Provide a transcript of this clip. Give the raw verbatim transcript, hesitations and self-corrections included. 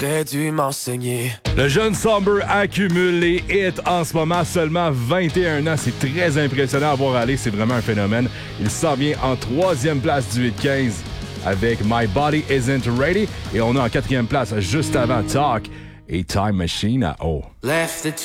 T'as dû m'enseigner. Le jeune Somber accumule les hits en ce moment, seulement vingt et un ans. C'est très impressionnant à voir aller, c'est vraiment un phénomène. Il s'en vient en troisième place du huit quinze avec My Body Isn't Ready. Et on a en quatrième place, juste avant, Talk et Time Machine à O. Left the